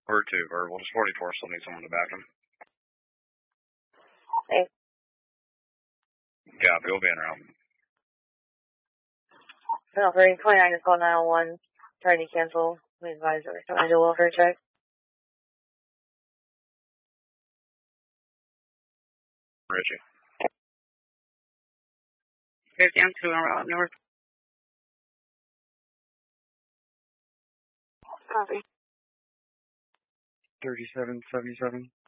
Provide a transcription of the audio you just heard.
Or 2 verbal. Just 44 still need someone to back him. Hey. Yeah, we'll be in route. No, 29 is called 901. Trying to cancel. Please advise her. Can I do a welfare check? Richie. 50, I'm 2 en route north. Copy. 3777.